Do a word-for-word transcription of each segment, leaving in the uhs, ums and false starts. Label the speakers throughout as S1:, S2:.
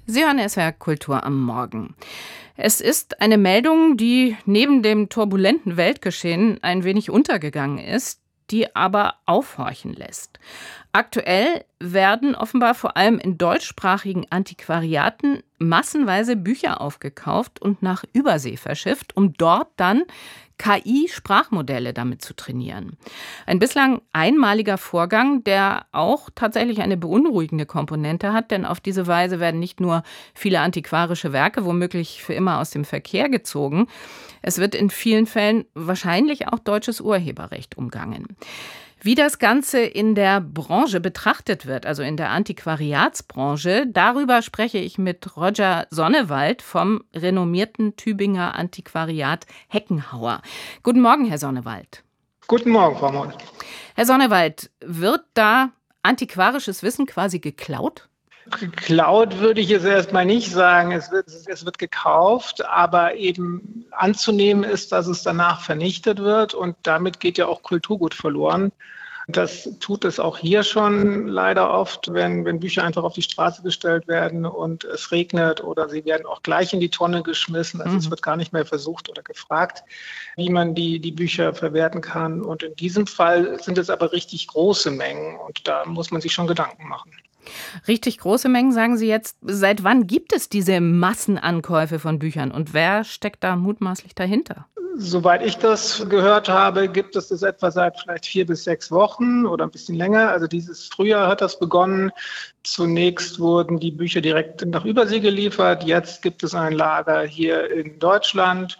S1: Sie hören S W R Kultur am Morgen. Es ist eine Meldung, die neben dem turbulenten Weltgeschehen ein wenig untergegangen ist, die aber aufhorchen lässt. Aktuell werden offenbar vor allem in deutschsprachigen Antiquariaten massenweise Bücher aufgekauft und nach Übersee verschifft, um dort dann K I-Sprachmodelle damit zu trainieren. Ein bislang einmaliger Vorgang, der auch tatsächlich eine beunruhigende Komponente hat, denn auf diese Weise werden nicht nur viele antiquarische Werke womöglich für immer aus dem Verkehr gezogen, es wird in vielen Fällen wahrscheinlich auch deutsches Urheberrecht umgangen. Wie das Ganze in der Branche betrachtet wird, also in der Antiquariatsbranche, darüber spreche ich mit Roger Sonnewald vom renommierten Tübinger Antiquariat Heckenhauer. Guten Morgen, Herr Sonnewald.
S2: Guten Morgen, Frau Moll.
S1: Herr Sonnewald, wird da antiquarisches Wissen quasi geklaut?
S2: Geklaut würde ich jetzt erstmal nicht sagen. Es wird, es wird gekauft, aber eben anzunehmen ist, dass es danach vernichtet wird und damit geht ja auch Kulturgut verloren. Das tut es auch hier schon leider oft, wenn, wenn Bücher einfach auf die Straße gestellt werden und es regnet oder sie werden auch gleich in die Tonne geschmissen. Also mhm. es wird gar nicht mehr versucht oder gefragt, wie man die, die Bücher verwerten kann. Und in diesem Fall sind es aber richtig große Mengen und da muss man sich schon Gedanken machen.
S1: Richtig große Mengen, sagen Sie jetzt. Seit wann gibt es diese Massenankäufe von Büchern und wer steckt da mutmaßlich dahinter?
S2: Soweit ich das gehört habe, gibt es das etwa seit vielleicht vier bis sechs Wochen oder ein bisschen länger. Also dieses Frühjahr hat das begonnen. Zunächst wurden die Bücher direkt nach Übersee geliefert. Jetzt gibt es ein Lager hier in Deutschland.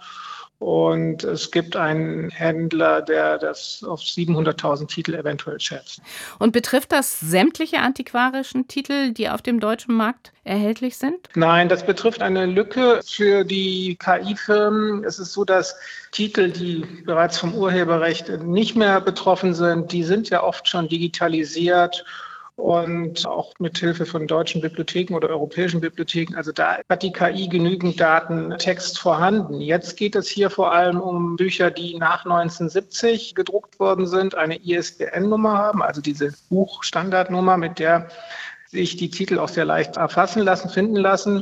S2: Und es gibt einen Händler, der das auf siebenhunderttausend Titel eventuell schätzt.
S1: Und betrifft das sämtliche antiquarischen Titel, die auf dem deutschen Markt erhältlich sind?
S2: Nein, das betrifft eine Lücke für die K I-Firmen. Es ist so, dass Titel, die bereits vom Urheberrecht nicht mehr betroffen sind, die sind ja oft schon digitalisiert. Und auch mit Hilfe von deutschen Bibliotheken oder europäischen Bibliotheken. Also da hat die K I genügend Datentext vorhanden. Jetzt geht es hier vor allem um Bücher, die nach neunzehnhundertsiebzig gedruckt worden sind, eine I S B N-Nummer haben, also diese Buchstandardnummer, mit der sich die Titel auch sehr leicht erfassen lassen, finden lassen.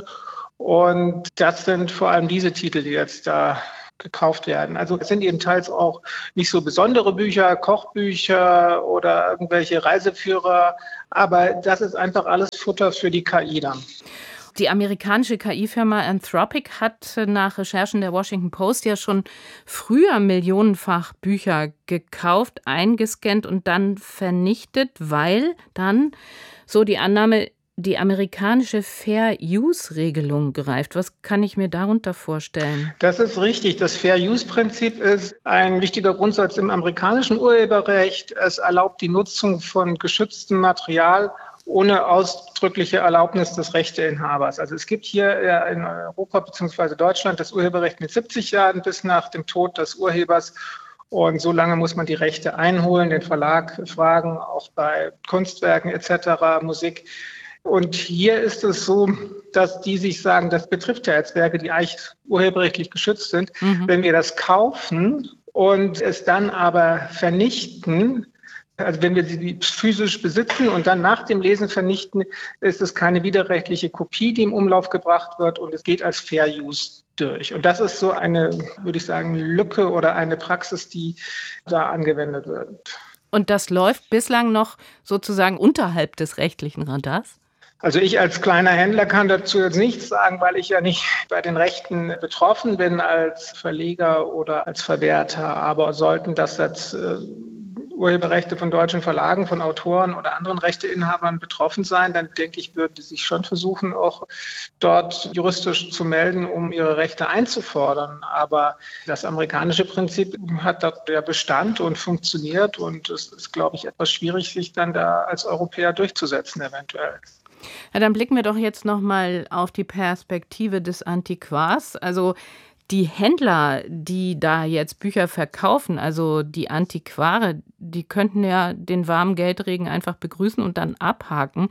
S2: Und das sind vor allem diese Titel, die jetzt da gekauft werden. Also es sind eben teils auch nicht so besondere Bücher, Kochbücher oder irgendwelche Reiseführer, aber das ist einfach alles Futter für die K I dann.
S1: Die amerikanische K I-Firma Anthropic hat nach Recherchen der Washington Post ja schon früher millionenfach Bücher gekauft, eingescannt und dann vernichtet, weil dann, so die Annahme, die amerikanische Fair-Use-Regelung greift. Was kann ich mir darunter vorstellen?
S2: Das ist richtig. Das Fair-Use-Prinzip ist ein wichtiger Grundsatz im amerikanischen Urheberrecht. Es erlaubt die Nutzung von geschütztem Material ohne ausdrückliche Erlaubnis des Rechteinhabers. Also es gibt hier in Europa bzw. Deutschland das Urheberrecht mit siebzig Jahren bis nach dem Tod des Urhebers. Und so lange muss man die Rechte einholen, den Verlag fragen, auch bei Kunstwerken et cetera, Musik. Und hier ist es so, dass die sich sagen, das betrifft ja jetzt Werke, die eigentlich urheberrechtlich geschützt sind. Mhm. Wenn wir das kaufen und es dann aber vernichten, also wenn wir sie physisch besitzen und dann nach dem Lesen vernichten, ist es keine widerrechtliche Kopie, die im Umlauf gebracht wird und es geht als Fair Use durch. Und das ist so eine, würde ich sagen, Lücke oder eine Praxis, die da angewendet wird.
S1: Und das läuft bislang noch sozusagen unterhalb des rechtlichen Radars?
S2: Also ich als kleiner Händler kann dazu jetzt nichts sagen, weil ich ja nicht bei den Rechten betroffen bin als Verleger oder als Verwerter. Aber sollten das jetzt äh, Urheberrechte von deutschen Verlagen, von Autoren oder anderen Rechteinhabern betroffen sein, dann denke ich, würden die sich schon versuchen, auch dort juristisch zu melden, um ihre Rechte einzufordern. Aber das amerikanische Prinzip hat dort der Bestand und funktioniert und es ist, glaube ich, etwas schwierig, sich dann da als Europäer durchzusetzen eventuell.
S1: Ja, dann blicken wir doch jetzt noch mal auf die Perspektive des Antiquars. Also die Händler, die da jetzt Bücher verkaufen, also die Antiquare, die könnten ja den warmen Geldregen einfach begrüßen und dann abhaken,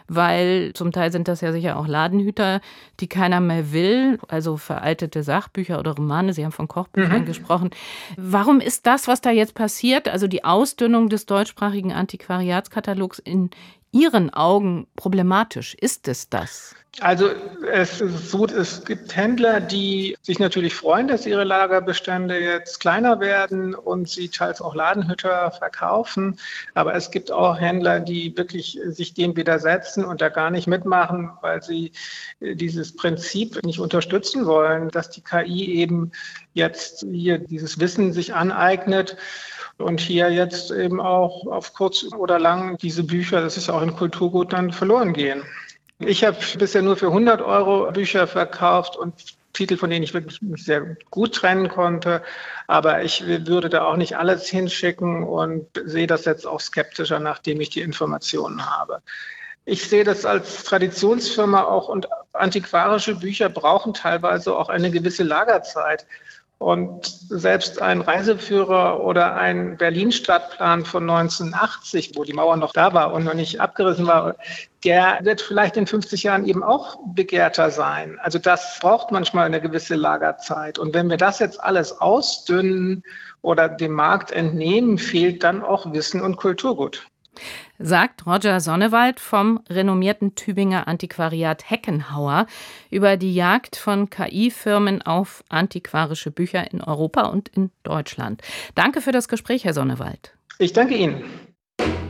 S1: weil zum Teil sind das ja sicher auch Ladenhüter, die keiner mehr will, also veraltete Sachbücher oder Romane, Sie haben von Kochbüchern mhm. gesprochen. Warum ist das, was da jetzt passiert, also die Ausdünnung des deutschsprachigen Antiquariatskatalogs in Ihren Augen problematisch? Ist es das?
S2: Also es ist so, es gibt Händler, die sich natürlich freuen, dass ihre Lagerbestände jetzt kleiner werden und sie teils auch Ladenhüter verkaufen. Aber es gibt auch Händler, die wirklich sich dem widersetzen und da gar nicht mitmachen, weil sie dieses Prinzip nicht unterstützen wollen, dass die K I eben jetzt hier dieses Wissen sich aneignet. Und hier jetzt eben auch auf kurz oder lang diese Bücher, das ist auch in Kulturgut, dann verloren gehen. Ich habe bisher nur für hundert Euro Bücher verkauft und Titel, von denen ich wirklich mich sehr gut trennen konnte. Aber ich würde da auch nicht alles hinschicken und sehe das jetzt auch skeptischer, nachdem ich die Informationen habe. Ich sehe das als Traditionsfirma auch, und antiquarische Bücher brauchen teilweise auch eine gewisse Lagerzeit. Und selbst ein Reiseführer oder ein Berlin-Stadtplan von neunzehnhundertachtzig, wo die Mauer noch da war und noch nicht abgerissen war, der wird vielleicht in fünfzig Jahren eben auch begehrter sein. Also das braucht manchmal eine gewisse Lagerzeit. Und wenn wir das jetzt alles ausdünnen oder dem Markt entnehmen, fehlt dann auch Wissen und Kulturgut.
S1: Sagt Roger Sonnewald vom renommierten Tübinger Antiquariat Heckenhauer über die Jagd von K I-Firmen auf antiquarische Bücher in Europa und in Deutschland. Danke für das Gespräch, Herr Sonnewald.
S2: Ich danke Ihnen.